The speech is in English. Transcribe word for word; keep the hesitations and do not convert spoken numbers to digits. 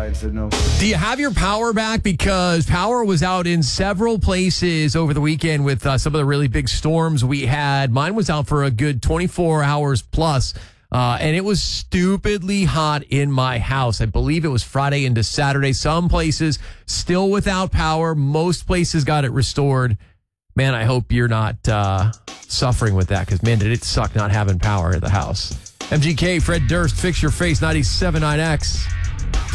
and said no. Do you have your power back? Because power was out in several places over the weekend with uh, some of the really big storms we had. Mine was out for a good twenty-four hours plus, uh, and it was stupidly hot in my house. I believe it was Friday into Saturday. Some places still without power. Most places got it restored. Man, I hope you're not uh, suffering with that, because, man, did it suck not having power at the house. M G K, Fred Durst, Fix Your Face, ninety-seven point nine X.